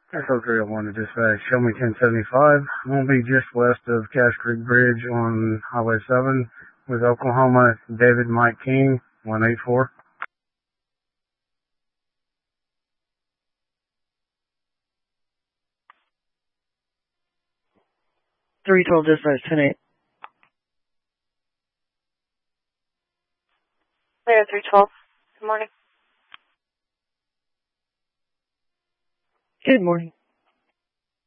Echo 301 to dispatch. Show me 1075. I'm going to be just west of Cash Creek Bridge on Highway 7 with Oklahoma David Mike King, 184. 312 dispatch, 10-8. Clear 312. Good morning. Good morning.